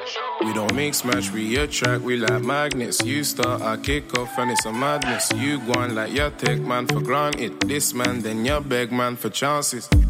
We don't mix match, we attract, we like magnets. You start, I kick off, and it's a madness. You go on like you take man for granted. This man, then you beg man for chances.